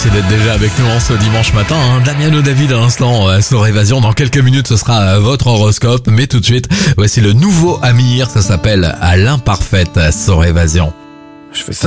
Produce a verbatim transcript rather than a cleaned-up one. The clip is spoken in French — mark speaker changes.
Speaker 1: Merci d'être déjà avec nous en ce dimanche matin. Hein. Damiano David à l'instant euh, sur Évasion. Dans quelques minutes, ce sera euh, votre horoscope. Mais tout de suite, voici le nouveau Amir. Ça s'appelle À l'imparfaite sur Évasion.
Speaker 2: Je fais ça.